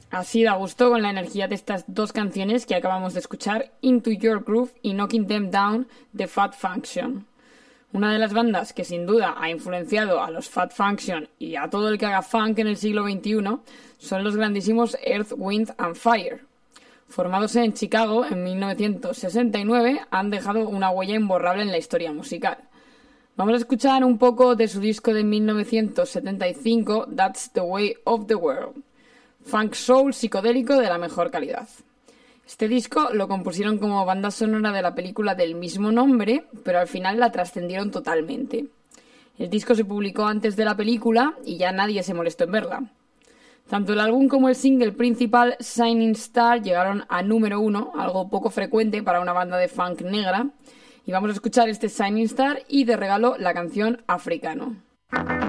Así da gusto con la energía de estas dos canciones que acabamos de escuchar, Into Your Groove y Knocking Them Down de Fat Function. Una de las bandas que sin duda ha influenciado a los Fat Function y a todo el que haga funk en el siglo XXI son los grandísimos Earth, Wind and Fire. Formados en Chicago en 1969, han dejado una huella imborrable en la historia musical. Vamos a escuchar un poco de su disco de 1975, That's the Way of the World. Funk soul psicodélico de la mejor calidad. Este disco lo compusieron como banda sonora de la película del mismo nombre, pero al final la trascendieron totalmente. El disco se publicó antes de la película y ya nadie se molestó en verla. Tanto el álbum como el single principal, Shining Star, llegaron a número 1, algo poco frecuente para una banda de funk negra. Y vamos a escuchar este Shining Star y de regalo la canción Africano.